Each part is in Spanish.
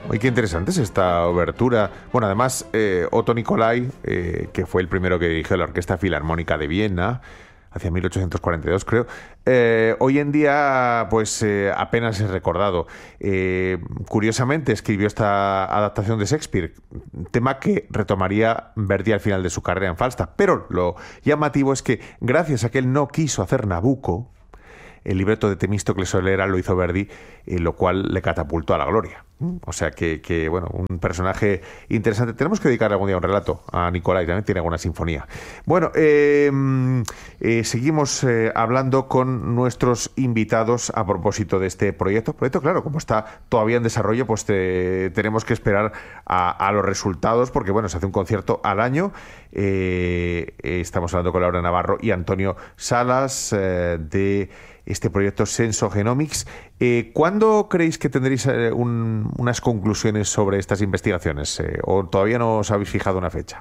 Oye, qué interesante es esta obertura. Bueno, además, Otto Nicolai, que fue el primero que dirigió la Orquesta Filarmónica de Viena, hacia 1842, creo. Hoy en día, pues apenas es recordado. Curiosamente, escribió esta adaptación de Shakespeare, tema que retomaría Verdi al final de su carrera en Falstaff. Pero lo llamativo es que, gracias a que él no quiso hacer Nabucco, el libreto de Temístocles Solera lo hizo Verdi, lo cual le catapultó a la gloria. O sea que, bueno, un personaje interesante. Tenemos que dedicarle algún día un relato a Nicolai, también tiene alguna sinfonía. Bueno, seguimos hablando con nuestros invitados a propósito de este proyecto. Proyecto, claro, como está todavía en desarrollo, pues tenemos que esperar a los resultados, porque, bueno, se hace un concierto al año. Estamos hablando con Laura Navarro y Antonio Salas de este proyecto Sensogenomics. ¿Cuándo creéis que tendréis unas conclusiones sobre estas investigaciones? ¿O todavía no os habéis fijado una fecha?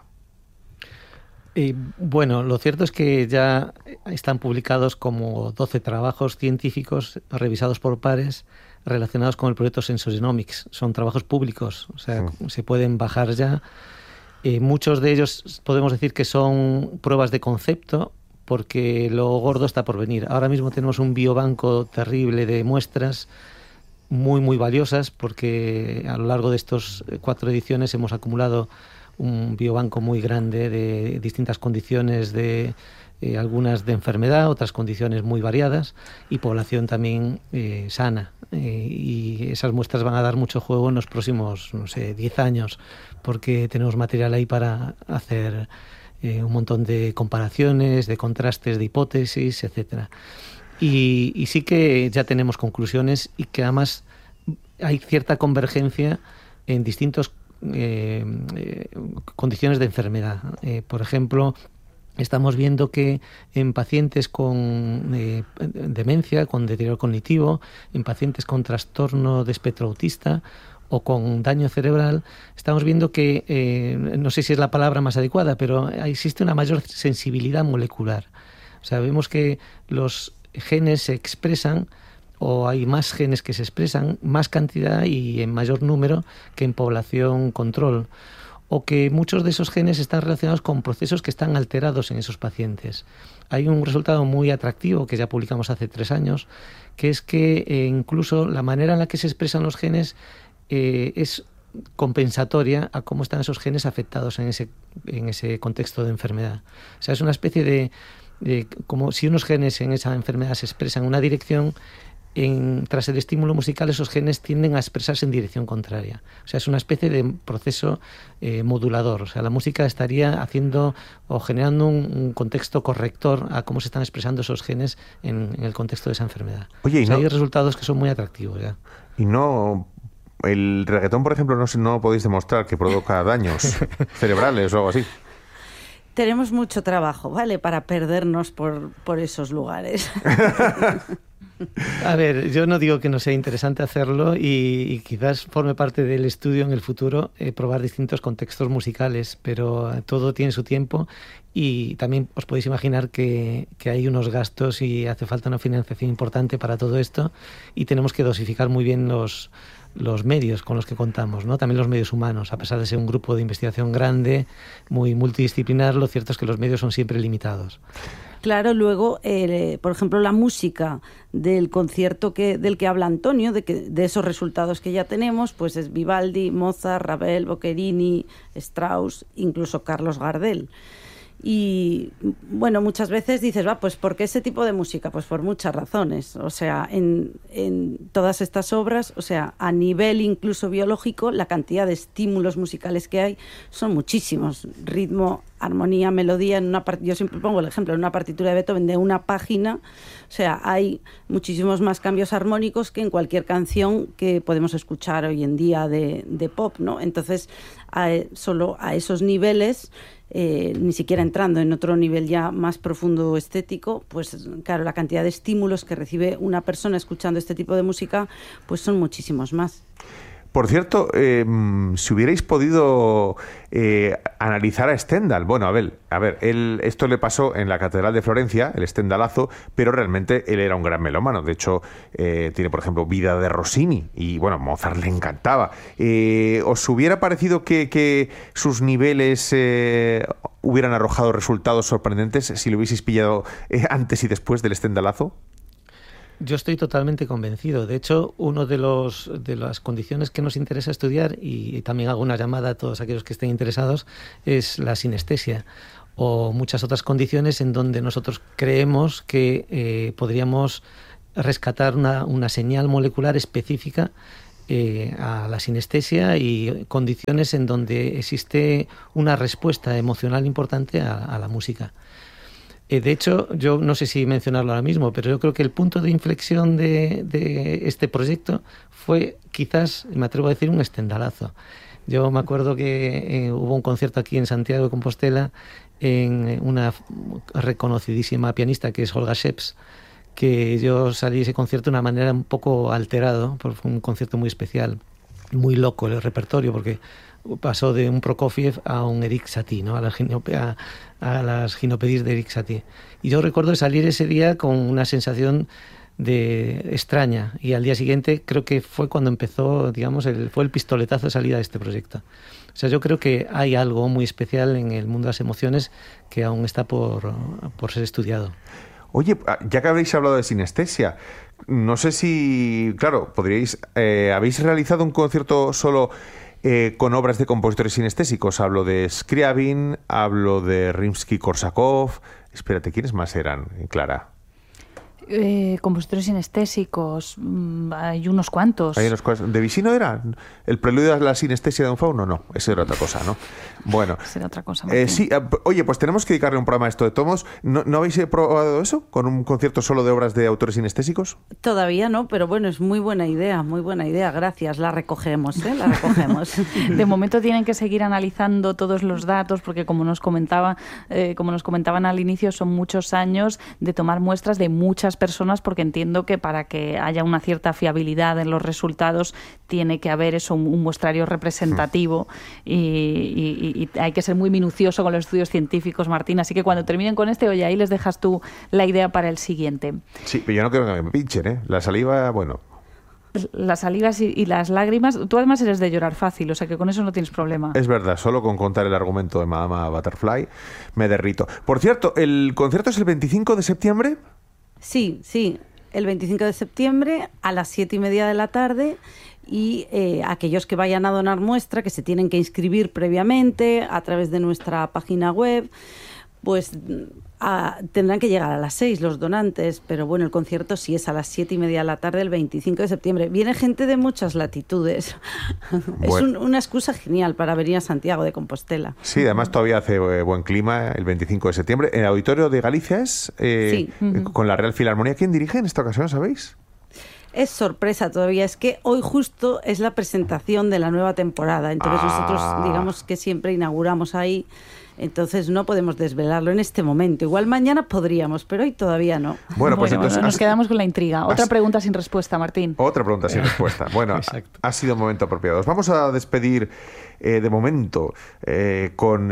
Bueno, lo cierto es que ya están publicados como 12 trabajos científicos revisados por pares relacionados con el proyecto Sensogenomics. Son trabajos públicos, o sea, se pueden bajar ya. Muchos de ellos podemos decir que son pruebas de concepto, porque lo gordo está por venir. Ahora mismo tenemos un biobanco terrible de muestras muy, muy valiosas, porque a lo largo de estos 4 ediciones hemos acumulado un biobanco muy grande de distintas condiciones, de algunas de enfermedad, otras condiciones muy variadas, y población también sana. Y esas muestras van a dar mucho juego en los próximos, 10 años, porque tenemos material ahí para hacer un montón de comparaciones, de contrastes, de hipótesis, etcétera. Y sí que ya tenemos conclusiones, y que además hay cierta convergencia en distintas condiciones de enfermedad. Por ejemplo, estamos viendo que en pacientes con demencia, con deterioro cognitivo, en pacientes con trastorno de espectro autista o con daño cerebral, estamos viendo que, no sé si es la palabra más adecuada, pero existe una mayor sensibilidad molecular. O sea, vemos que los genes se expresan, o hay más genes que se expresan, más cantidad y en mayor número que en población control, o que muchos de esos genes están relacionados con procesos que están alterados en esos pacientes. Hay un resultado muy atractivo que ya publicamos hace 3 años, que es que incluso la manera en la que se expresan los genes es compensatoria a cómo están esos genes afectados en ese contexto de enfermedad. O sea, es una especie de como si unos genes en esa enfermedad se expresan en una dirección, tras el estímulo musical esos genes tienden a expresarse en dirección contraria. O sea, es una especie de proceso modulador. O sea, la música estaría haciendo o generando un contexto corrector a cómo se están expresando esos genes en el contexto de esa enfermedad. Oye, o sea, hay resultados que son muy atractivos ya. Y no... El reggaetón, por ejemplo, no podéis demostrar que provoca daños cerebrales o algo así. Tenemos mucho trabajo, ¿vale?, para perdernos por esos lugares. A ver, yo no digo que no sea interesante hacerlo, y quizás forme parte del estudio en el futuro probar distintos contextos musicales, pero todo tiene su tiempo, y también os podéis imaginar que hay unos gastos y hace falta una financiación importante para todo esto, y tenemos que dosificar muy bien los medios con los que contamos, ¿no? También los medios humanos. A pesar de ser un grupo de investigación grande, muy multidisciplinar, lo cierto es que los medios son siempre limitados. Claro, luego, por ejemplo, la música del concierto del que habla Antonio, de esos resultados que ya tenemos, pues es Vivaldi, Mozart, Ravel, Boccherini, Strauss, incluso Carlos Gardel. Y bueno, muchas veces dices, pues ¿por qué ese tipo de música? Pues por muchas razones. O sea, en todas estas obras, o sea, a nivel incluso biológico, la cantidad de estímulos musicales que hay son muchísimos. Ritmo, armonía, melodía. Yo siempre pongo el ejemplo, en una partitura de Beethoven de una página, o sea, hay muchísimos más cambios armónicos que en cualquier canción que podemos escuchar hoy en día de pop, ¿no? Entonces, solo a esos niveles, ni siquiera entrando en otro nivel ya más profundo estético, pues claro, la cantidad de estímulos que recibe una persona escuchando este tipo de música pues son muchísimos más. Por cierto, si hubierais podido analizar a Stendhal. Bueno, a ver, esto le pasó en la Catedral de Florencia, el Stendhalazo, pero realmente él era un gran melómano. De hecho, tiene, por ejemplo, Vida de Rossini y, bueno, Mozart le encantaba. ¿Os hubiera parecido que sus niveles hubieran arrojado resultados sorprendentes si lo hubieseis pillado antes y después del Stendhalazo? Yo estoy totalmente convencido. De hecho, una de las condiciones que nos interesa estudiar, y también hago una llamada a todos aquellos que estén interesados, es la sinestesia o muchas otras condiciones en donde nosotros creemos que podríamos rescatar una señal molecular específica a la sinestesia y condiciones en donde existe una respuesta emocional importante a la música. De hecho, yo no sé si mencionarlo ahora mismo, pero yo creo que el punto de inflexión de este proyecto fue quizás, me atrevo a decir, un Stendhalazo. Yo me acuerdo que hubo un concierto aquí en Santiago de Compostela en una reconocidísima pianista que es Olga Sheps, que yo salí de ese concierto de una manera un poco alterado, porque fue un concierto muy especial, muy loco el repertorio, porque pasó de un Prokofiev a un Erik Satie, ¿no? a las ginopédies de Erik Satie. Y yo recuerdo salir ese día con una sensación extraña, y al día siguiente creo que fue cuando empezó, digamos, fue el pistoletazo de salida de este proyecto. O sea, yo creo que hay algo muy especial en el mundo de las emociones que aún está por ser estudiado. Oye, ya que habéis hablado de sinestesia, no sé si, claro, ¿habéis realizado un concierto solo con obras de compositores sinestésicos? Hablo de Scriabin, hablo de Rimsky-Korsakov. Espérate, ¿quiénes más eran, Clara? Compositores sinestésicos, hay unos cuantos. ¿Hay unos cuantos? ¿Debussy no era el preludio a la sinestesia de un fauno? No, eso era otra cosa, ¿no? Bueno. Esa era otra cosa. Sí, oye, pues tenemos que dedicarle un programa a esto de tomos. ¿No habéis probado eso? ¿Con un concierto solo de obras de autores sinestésicos? Todavía no, pero bueno, es muy buena idea, gracias. La recogemos, la recogemos. De momento tienen que seguir analizando todos los datos, porque como nos comentaban al inicio, son muchos años de tomar muestras de muchas personas, porque entiendo que para que haya una cierta fiabilidad en los resultados tiene que haber un muestrario representativo y hay que ser muy minucioso con los estudios científicos, Martín, así que cuando terminen con oye, ahí les dejas tú la idea para el siguiente. Sí, pero yo no quiero que me pinchen, la saliva, bueno. Las salivas y las lágrimas, tú además eres de llorar fácil, o sea que con eso no tienes problema. Es verdad, solo con contar el argumento de Madama Butterfly me derrito. Por cierto, ¿el concierto es el 25 de septiembre? Sí, el 25 de septiembre a las 7:30 de la tarde, y aquellos que vayan a donar muestra, que se tienen que inscribir previamente a través de nuestra página web, pues tendrán que llegar a las 6 los donantes, pero bueno, el concierto sí es a las 7:30 de la tarde el 25 de septiembre. Viene gente de muchas latitudes. Bueno. Es una excusa genial para venir a Santiago de Compostela. Sí, además todavía hace buen clima el 25 de septiembre. ¿En el Auditorio de Galicia es? Sí. Con la Real Filarmonía. ¿Quién dirige en esta ocasión, sabéis? Es sorpresa todavía, es que hoy justo es la presentación de la nueva temporada, entonces nosotros digamos que siempre inauguramos ahí. Entonces no podemos desvelarlo en este momento. Igual mañana podríamos, pero hoy todavía no. Bueno, pues entonces nos quedamos con la intriga. Otra pregunta sin respuesta, Martín. Otra pregunta sin respuesta. Bueno, ha sido un momento apropiado. Os vamos a despedir de momento con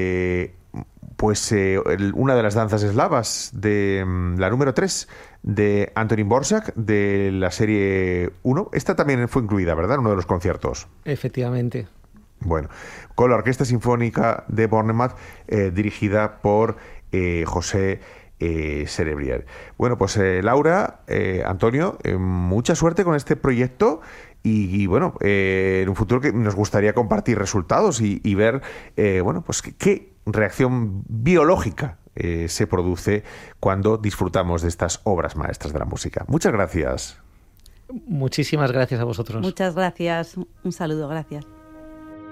una de las danzas eslavas de la número 3 de Antonín Dvořák de la serie 1. Esta también fue incluida, ¿verdad? En uno de los conciertos. Efectivamente. Bueno, con la Orquesta Sinfónica de Bornemann, dirigida por José Cerebrier. Bueno, pues Laura, Antonio, mucha suerte con este proyecto y bueno, en un futuro que nos gustaría compartir resultados y ver, pues qué reacción biológica se produce cuando disfrutamos de estas obras maestras de la música. Muchas gracias. Muchísimas gracias a vosotros. Muchas gracias. Un saludo, gracias.